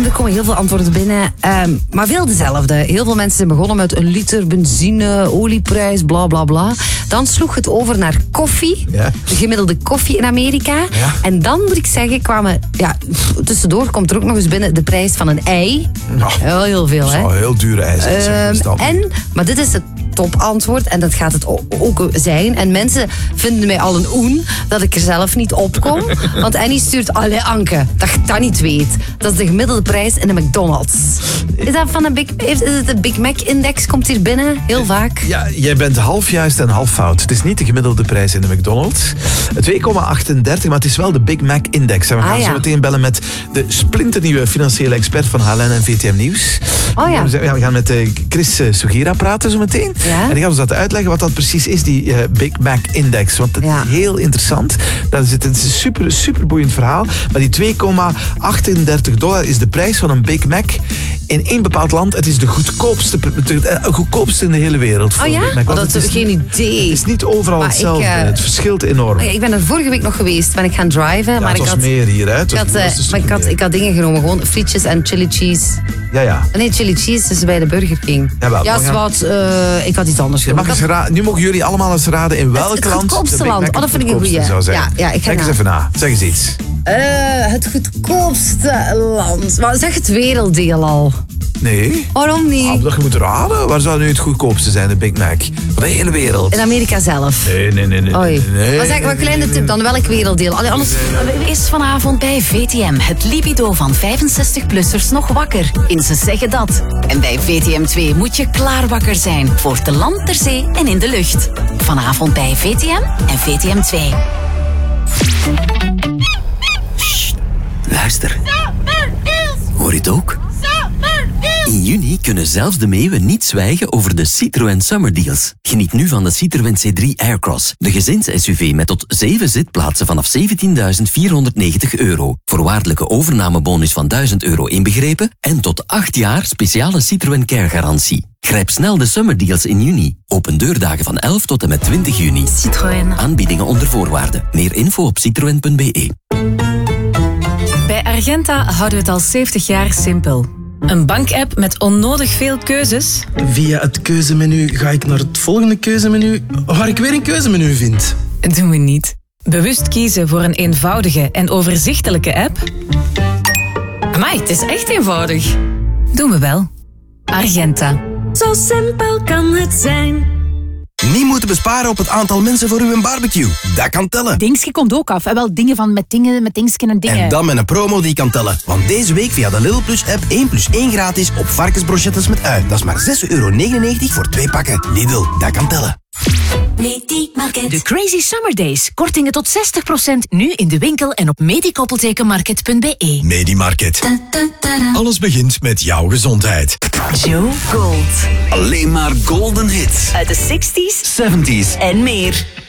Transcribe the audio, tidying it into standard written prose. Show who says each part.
Speaker 1: er komen heel veel antwoorden binnen. Maar veel dezelfde. Heel veel mensen zijn begonnen met een liter benzine, olieprijs, bla bla bla. Dan sloeg het over naar koffie.
Speaker 2: Ja.
Speaker 1: De gemiddelde koffie in Amerika.
Speaker 2: Ja.
Speaker 1: En dan moet ik zeggen, tussendoor komt er ook nog eens binnen de prijs van een ei. Heel veel, hè?
Speaker 2: Dat zou heel duur ei zijn.
Speaker 1: Maar dit is het topantwoord en dat gaat het ook zijn. En mensen vinden mij al een oen dat ik er zelf niet op kom. Want Annie stuurt, allee Anke, dat je dat niet weet. Dat is de gemiddelde prijs in de McDonald's. Is dat van is het de Big Mac Index? Komt hier binnen, heel vaak.
Speaker 2: Ja, jij bent half juist en half fout. Het is niet de gemiddelde prijs in de McDonald's. 2,38, maar het is wel de Big Mac Index. En we gaan zo meteen bellen met de splinternieuwe financiële expert van HLN en VTM Nieuws. We gaan met Chris Sugira praten zo meteen. Ja? En die gaat ons dat uitleggen wat dat precies is, die Big Mac Index. Want dat is heel interessant. Dat is een super boeiend verhaal. Maar die $2,38 is de prijs van een Big Mac in één bepaald land. Het is de goedkoopste in de hele wereld.
Speaker 1: Oh ja? Dat is geen idee.
Speaker 2: Het is niet overal hetzelfde. Het verschilt enorm.
Speaker 1: Ik ben er vorige week nog geweest. Ben ik gaan driven.
Speaker 2: Ja,
Speaker 1: maar
Speaker 2: het was meer hier. Hè?
Speaker 1: Ik had dingen genomen. Gewoon frietjes en chili cheese.
Speaker 2: Ja.
Speaker 1: Nee, chili cheese is bij de Burger King. Ik had iets anders genomen.
Speaker 2: Nu mogen jullie allemaal eens raden in welk land
Speaker 1: het goedkoopste land. Dat vind ik een goeie.
Speaker 2: Kijk eens even na. Zeg eens iets.
Speaker 1: Het goedkoopste land. Maar zeg het werelddeel al.
Speaker 2: Nee.
Speaker 1: Waarom niet?
Speaker 2: Je moet raden. Waar zou nu het goedkoopste zijn, de Big Mac? Van de hele wereld.
Speaker 1: In Amerika zelf.
Speaker 2: Nee.
Speaker 1: Oei. Maar zeg maar een kleine tip dan. Welk werelddeel? Alles
Speaker 3: is vanavond bij VTM het libido van 65-plussers nog wakker. In Ze Zeggen Dat. En bij VTM 2 moet je klaar wakker zijn. Voor te land, ter zee en in de lucht. Vanavond bij VTM en VTM 2.
Speaker 4: Sst, luister. Hoor je het ook? In juni kunnen zelfs de meeuwen niet zwijgen over de Citroën Summer Deals. Geniet nu van de Citroën C3 Aircross, de gezins-SUV met tot 7 zitplaatsen vanaf €17.490. Voorwaardelijke overnamebonus van €1.000 inbegrepen en tot 8 jaar speciale Citroën Care garantie. Grijp snel de Summer Deals in juni. Open deurdagen van 11 tot en met 20 juni.
Speaker 3: Citroën.
Speaker 4: Aanbiedingen onder voorwaarden. Meer info op citroen.be.
Speaker 3: Bij Argenta houden we het al 70 jaar simpel. Een bankapp met onnodig veel keuzes.
Speaker 5: Via het keuzemenu ga ik naar het volgende keuzemenu, waar ik weer een keuzemenu vind.
Speaker 3: Doen we niet. Bewust kiezen voor een eenvoudige en overzichtelijke app. Amai, het is echt eenvoudig. Doen we wel. Argenta.
Speaker 6: Zo simpel kan het zijn.
Speaker 7: Niet moeten besparen op het aantal mensen voor uw barbecue. Dat kan tellen.
Speaker 8: Dingsje komt ook af. Wel dingen met dingsken en dingen.
Speaker 7: En dan met een promo die kan tellen. Want deze week via de Lidl Plus app 1+1 gratis op varkensbrochettes met ui. Dat is maar €6,99 voor 2 pakken. Lidl, dat kan tellen.
Speaker 6: Medimarket.
Speaker 8: De Crazy Summer Days. Kortingen tot 60% nu in de winkel en op medikoppeltekenmarket.be.
Speaker 7: Medimarket. Alles begint met jouw gezondheid.
Speaker 3: Joe Gold.
Speaker 4: Alleen maar golden hits.
Speaker 3: Uit de 60s
Speaker 4: 70s
Speaker 3: en meer.